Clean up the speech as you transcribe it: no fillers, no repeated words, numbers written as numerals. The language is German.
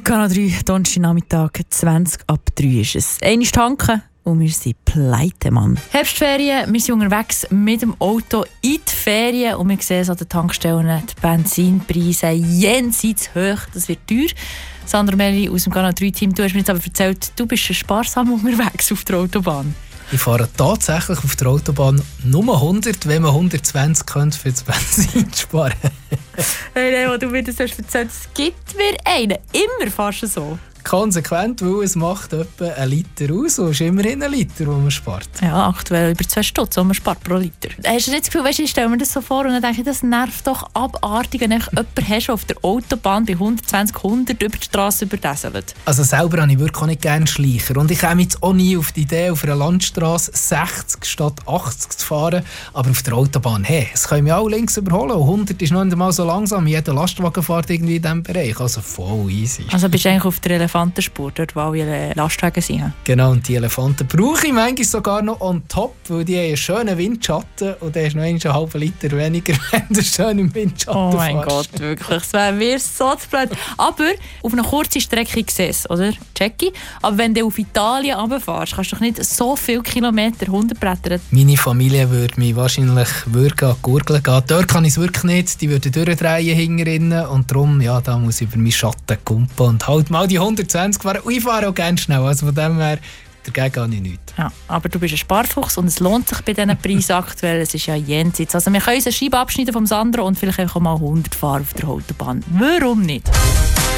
Kanal 3, Donnerstagnachmittag, 20 ab 3 ist es. Einmal tanken und wir sind pleite, Mann. Herbstferien, wir sind unterwegs mit dem Auto in die Ferien und wir sehen es an den Tankstellen, die Benzinpreise jenseits hoch, das wird teuer. Sandra Meli aus dem Kanal 3-Team, du hast mir jetzt aber erzählt, du bist sparsam unterwegs auf der Autobahn. Ich fahre tatsächlich auf der Autobahn nur 100, wenn man 120 könnte für das Benzin sparen. Hey, was du mir das hast erzählt, es gibt mir einen. Immer fast so. Konsequent, weil es macht etwa 1 Liter aus und es ist immerhin 1 Liter, den man spart. Ja, aktuell über 2 Stutz, die man spart pro Liter. Hast du nicht das Gefühl, weißt, ich stelle mir das so vor und dann denke ich, das nervt doch abartig, wenn du jemanden hast, der auf der Autobahn bei 120, 100 über die Straße überdäselt. Also selber habe ich wirklich auch nicht gerne Schleicher. Und ich komme jetzt auch nie auf die Idee, auf einer Landstraße 60 statt 80 zu fahren. Aber auf der Autobahn, hey, es können mich auch links überholen. Und 100 ist noch nicht mal so langsam. Jeder Lastwagen fährt irgendwie in diesem Bereich. Also voll easy. Also bist du eigentlich auf der Elefantenspur, dort wo alle Lastwagen sind? Genau, und die Elefanten brauche ich manchmal sogar noch on top, weil die haben einen schönen Windschatten und der ist noch einen halben Liter weniger, wenn du schön im Windschatten fährst. Oh mein fährst. Gott, wirklich, das wäre mir so zu blöd. Aber auf einer kurzen Strecke gesehen, oder? Checki. Aber wenn du auf Italien runterfährst, kannst du doch nicht so viele Kilometer runterbrettern. Meine Familie würde mich wahrscheinlich an Gurgeln gehen. Dort kann ich es wirklich nicht. Die würden durchdrehen hinten und darum, ja, da muss ich über meinen Schatten kumpen und halt mal die 120 fahren. Und ich fahre auch gerne schnell, also von dem her, dagegen gehe ich nichts. Ja, aber du bist ein Sparfuchs und es lohnt sich bei diesen Preisen aktuell. Es ist ja jenseits. Also wir können uns eine Scheibe abschneiden vom Sandro und vielleicht auch mal 100 fahren auf der Autobahn. Warum nicht?